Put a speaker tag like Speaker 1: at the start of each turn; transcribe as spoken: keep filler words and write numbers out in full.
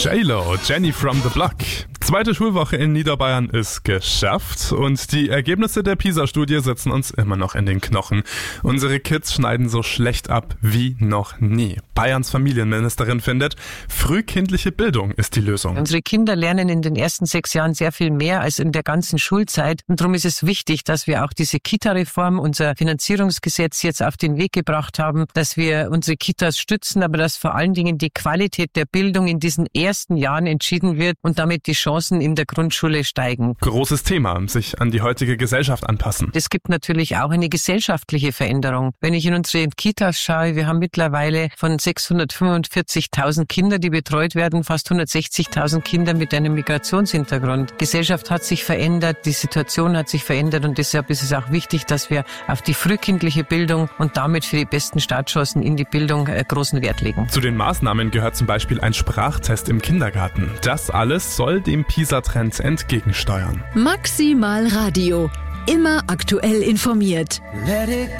Speaker 1: J-Lo, Jenny from the Block. Zweite Schulwoche in Niederbayern ist geschafft und die Ergebnisse der PISA-Studie sitzen uns immer noch in den Knochen. Unsere Kids schneiden so schlecht ab wie noch nie. Bayerns Familienministerin findet, frühkindliche Bildung ist die Lösung.
Speaker 2: Unsere Kinder lernen in den ersten sechs Jahren sehr viel mehr als in der ganzen Schulzeit. Und darum ist es wichtig, dass wir auch diese Kita-Reform, unser Finanzierungsgesetz jetzt auf den Weg gebracht haben, dass wir unsere Kitas stützen, aber dass vor allen Dingen die Qualität der Bildung in diesen ersten Jahren entschieden wird und damit die Chancen in der Grundschule steigen.
Speaker 1: Großes Thema, sich an die heutige Gesellschaft anpassen.
Speaker 2: Es gibt natürlich auch eine gesellschaftliche Veränderung. Wenn ich in unsere Kitas schaue, wir haben mittlerweile von sechshundertfünfundvierzigtausend Kinder, die betreut werden, fast hundertsechzigtausend Kinder mit einem Migrationshintergrund. Die Gesellschaft hat sich verändert, die Situation hat sich verändert und deshalb ist es auch wichtig, dass wir auf die frühkindliche Bildung und damit für die besten Startchancen in die Bildung großen Wert legen.
Speaker 1: Zu den Maßnahmen gehört zum Beispiel ein Sprachtest im Kindergarten. Das alles soll dem PISA-Trend entgegensteuern.
Speaker 3: Maximal Radio. Immer aktuell informiert.
Speaker 4: Let it